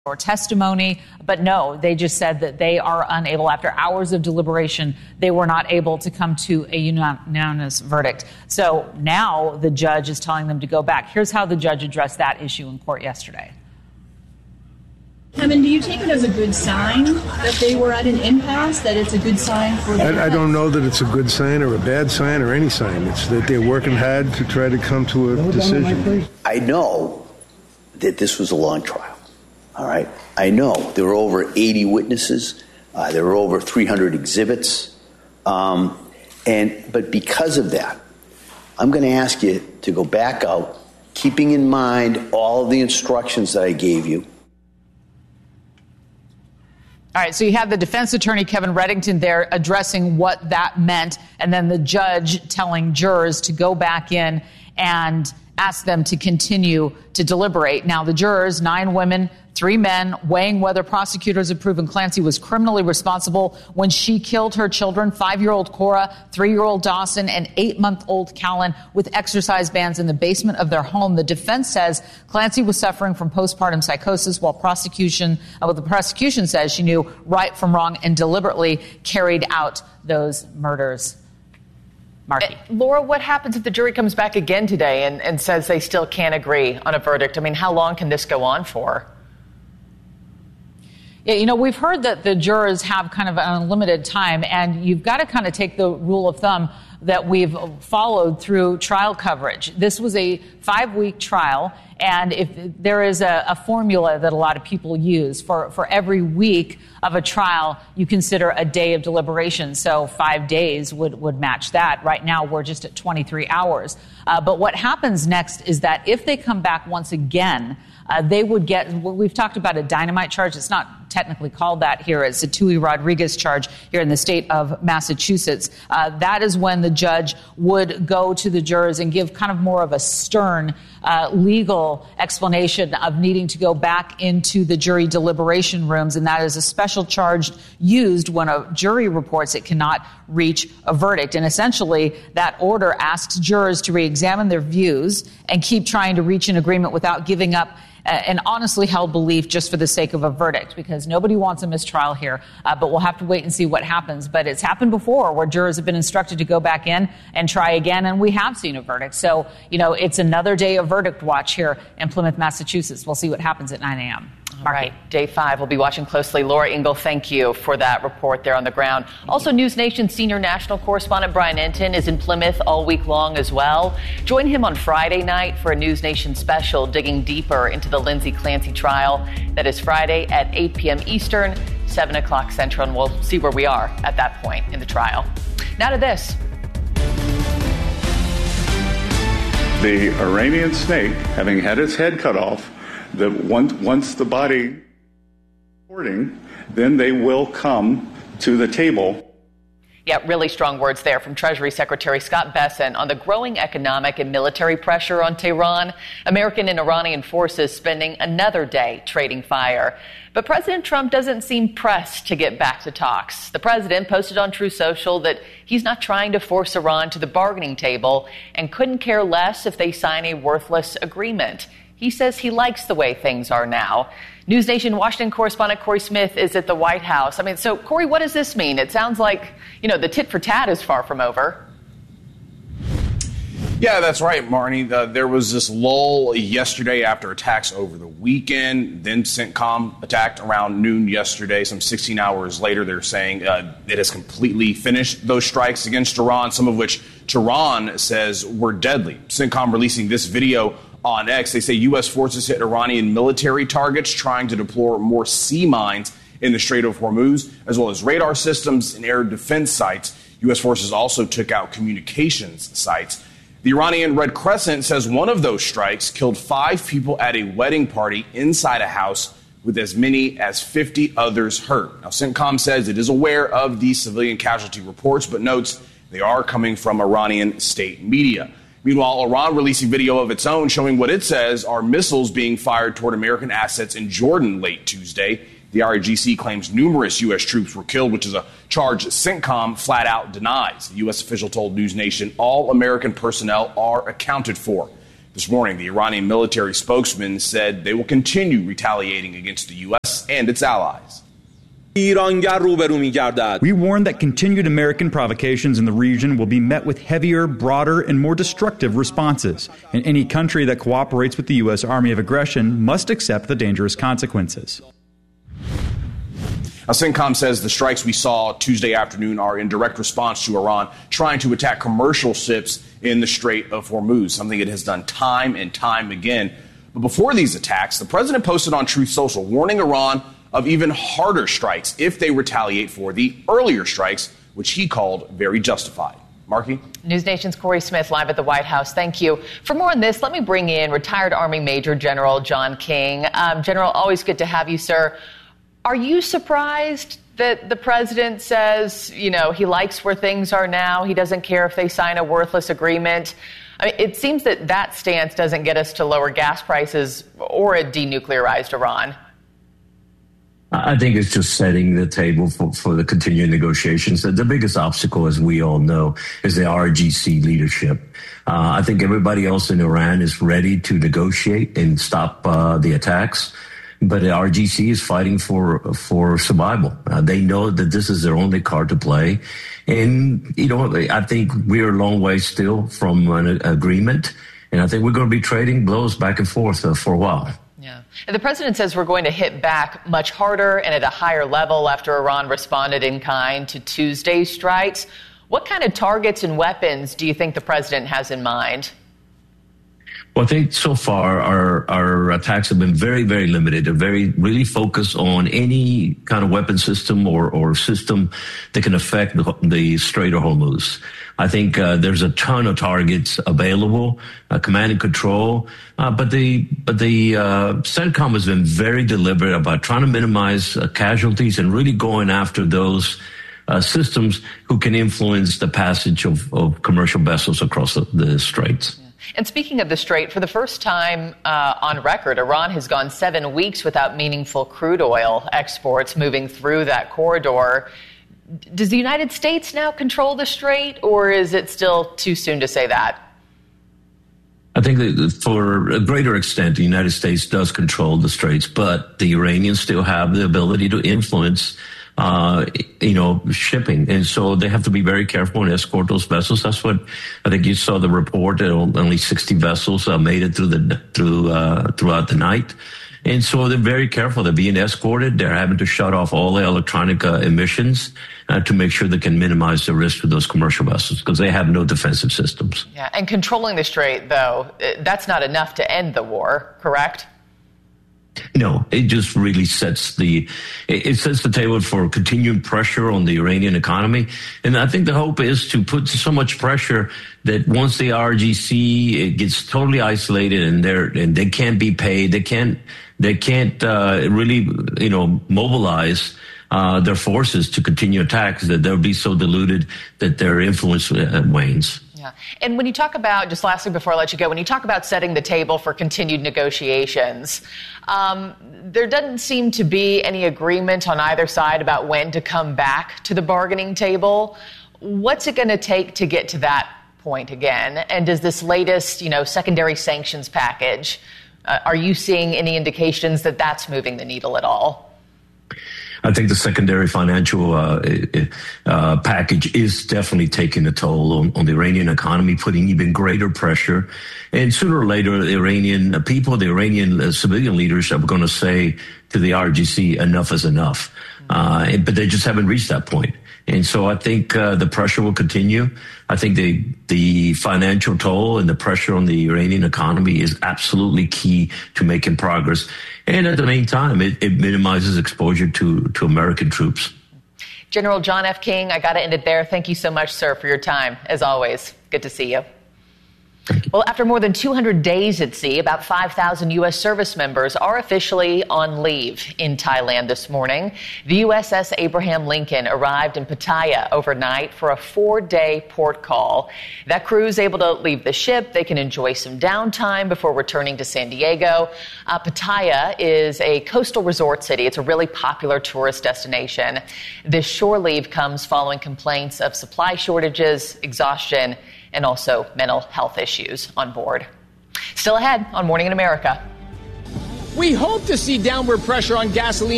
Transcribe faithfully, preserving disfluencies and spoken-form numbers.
or testimony, but no, they just said that they are unable, after hours of deliberation, they were not able to come to a unanimous verdict. So now the judge is telling them to go back. Here's how the judge addressed that issue in court yesterday. Kevin, do you take it as a good sign that they were at an impasse, that it's a good sign for the I, I don't know that it's a good sign or a bad sign or any sign. It's that they're working hard to try to come to a decision. I know that this was a long trial. All right. I know there were over eighty witnesses. Uh, there were over three hundred exhibits. Um, and but because of that, I'm going to ask you to go back out, keeping in mind all of the instructions that I gave you. All right, so you have the defense attorney, Kevin Reddington, there addressing what that meant, and then the judge telling jurors to go back in and ask them to continue to deliberate. Now, the jurors, nine women, three men, weighing whether prosecutors have proven Clancy was criminally responsible when she killed her children, five-year-old Cora, three-year-old Dawson, and eight-month-old Callan, with exercise bands in the basement of their home. The defense says Clancy was suffering from postpartum psychosis, while prosecution, uh, well, the prosecution says she knew right from wrong and deliberately carried out those murders. Marky. Laura, what happens if the jury comes back again today and, and says they still can't agree on a verdict? I mean, how long can this go on for? Yeah, you know, we've heard that the jurors have kind of an unlimited time, and you've got to kind of take the rule of thumb that we've followed through trial coverage. This was a five-week trial, and if there is a, a formula that a lot of people use for, for every week of a trial, you consider a day of deliberation. So five days would, would match that. Right now, we're just at twenty-three hours. Uh, but what happens next is that if they come back once again, uh, they would get, we've talked about a dynamite charge. It's not technically called that here. It's a Tui Rodriguez charge here in the state of Massachusetts. Uh, that is when the judge would go to the jurors and give kind of more of a stern uh, legal explanation of needing to go back into the jury deliberation rooms. And that is a special charge used when a jury reports it cannot reach a verdict. And essentially, that order asks jurors to re-examine their views and keep trying to reach an agreement without giving up an honestly held belief just for the sake of a verdict, because nobody wants a mistrial here. Uh, but we'll have to wait and see what happens. But it's happened before where jurors have been instructed to go back in and try again, and we have seen a verdict. So, you know, it's another day of verdict watch here in Plymouth, Massachusetts. We'll see what happens at nine a.m. All right, day five. We'll be watching closely. Laura Ingle, thank you for that report there on the ground. Also, News Nation senior national correspondent Brian Entin is in Plymouth all week long as well. Join him on Friday night for a News Nation special digging deeper into the Lindsay Clancy trial. That is Friday at eight p.m. Eastern, seven o'clock Central, and we'll see where we are at that point in the trial. Now to this. The Iranian snake, having had its head cut off, that once, once the body reporting, then they will come to the table. Yeah, really strong words there from Treasury Secretary Scott Bessent on the growing economic and military pressure on Tehran. American and Iranian forces spending another day trading fire. But President Trump doesn't seem pressed to get back to talks. The president posted on Truth Social that he's not trying to force Iran to the bargaining table and couldn't care less if they sign a worthless agreement. He says he likes the way things are now. News Nation Washington correspondent Corey Smith is at the White House. I mean, so, Corey, what does this mean? It sounds like, you know, the tit for tat is far from over. Yeah, that's right, Marnie. Uh, there was this lull yesterday after attacks over the weekend. Then CENTCOM attacked around noon yesterday. Some sixteen hours later, they're saying uh, it has completely finished those strikes against Iran, some of which Tehran says were deadly. CENTCOM releasing this video on X. They say U S forces hit Iranian military targets trying to deploy more sea mines in the Strait of Hormuz, as well as radar systems and air defense sites. U S forces also took out communications sites. The Iranian Red Crescent says one of those strikes killed five people at a wedding party inside a house, with as many as fifty others hurt. Now, CENTCOM says it is aware of these civilian casualty reports, but notes they are coming from Iranian state media. Meanwhile, Iran releasing video of its own showing what it says are missiles being fired toward American assets in Jordan late Tuesday. The R I G C claims numerous U S troops were killed, which is a charge CENTCOM flat out denies. The U S official told News Nation all American personnel are accounted for. This morning, the Iranian military spokesman said they will continue retaliating against the U S and its allies. We warn that continued American provocations in the region will be met with heavier, broader, and more destructive responses. And any country that cooperates with the U S Army of Aggression must accept the dangerous consequences. Now, CENTCOM says the strikes we saw Tuesday afternoon are in direct response to Iran trying to attack commercial ships in the Strait of Hormuz, something it has done time and time again. But before these attacks, the president posted on Truth Social warning Iran of even harder strikes if they retaliate for the earlier strikes, which he called very justified. Marky? News Nation's Corey Smith live at the White House. Thank you. For more on this, let me bring in retired Army Major General John King. Um, General, always good to have you, sir. Are you surprised that the president says, you know, he likes where things are now, he doesn't care if they sign a worthless agreement? I mean, it seems that that stance doesn't get us to lower gas prices or a denuclearized Iran. I think it's just setting the table for, for the continuing negotiations. The biggest obstacle, as we all know, is the R G C leadership. Uh, I think everybody else in Iran is ready to negotiate and stop uh, the attacks. But the R G C is fighting for for survival. Uh, they know that this is their only card to play. And, you know, I think we're a long way still from an agreement. And I think we're going to be trading blows back and forth uh, for a while. Yeah. And the president says we're going to hit back much harder and at a higher level after Iran responded in kind to Tuesday's strikes. What kind of targets and weapons do you think the president has in mind? Well, I think so far our our attacks have been very, very limited. They're very, really focused on any kind of weapon system or, or system that can affect the, the Strait of Hormuz. I think uh, there's a ton of targets available, uh, command and control, uh, but the but the uh, CENTCOM has been very deliberate about trying to minimize uh, casualties and really going after those uh, systems who can influence the passage of, of commercial vessels across the, the straits. And speaking of the Strait, for the first time uh, on record, Iran has gone seven weeks without meaningful crude oil exports moving through that corridor. Does the United States now control the Strait, or is it still too soon to say that? I think that for a greater extent, the United States does control the Straits, but the Iranians still have the ability to influence Uh, you know, shipping. And so they have to be very careful and escort those vessels. That's what I think you saw the report that only sixty vessels uh, made it through the, through, uh, throughout the night. And so they're very careful. They're being escorted. They're having to shut off all the electronic uh, emissions uh, to make sure they can minimize the risk to those commercial vessels because they have no defensive systems. Yeah. And controlling the Strait, though, that's not enough to end the war, correct? No, it just really sets the it sets the table for continuing pressure on the Iranian economy. And I think the hope is to put so much pressure that once the R G C it gets totally isolated and they're and they can't be paid, they can't they can't uh, really you know mobilize uh, their forces to continue attacks, that they'll be so diluted that their influence uh, wanes. Yeah. And when you talk about, just lastly before I let you go, when you talk about setting the table for continued negotiations, um, there doesn't seem to be any agreement on either side about when to come back to the bargaining table. What's it going to take to get to that point again? And does this latest, you know, secondary sanctions package, uh, are you seeing any indications that that's moving the needle at all? I think the secondary financial uh, uh, package is definitely taking a toll on, on the Iranian economy, putting even greater pressure. And sooner or later, the Iranian people, the Iranian uh, civilian leaders are going to say to the R G C, enough is enough. Uh, but they just haven't reached that point. And so I think uh, the pressure will continue. I think the the financial toll and the pressure on the Iranian economy is absolutely key to making progress. And at the meantime, it, it minimizes exposure to, to American troops. General John F. King, I got to end it there. Thank you so much, sir, for your time. As always, good to see you. Well, after more than two hundred days at sea, about five thousand U S service members are officially on leave in Thailand this morning. The U S S Abraham Lincoln arrived in Pattaya overnight for a four-day port call. That crew is able to leave the ship. They can enjoy some downtime before returning to San Diego. Uh, Pattaya is a coastal resort city. It's a really popular tourist destination. This shore leave comes following complaints of supply shortages, exhaustion, and also mental health issues on board. Still ahead on Morning in America. We hope to see downward pressure on gasoline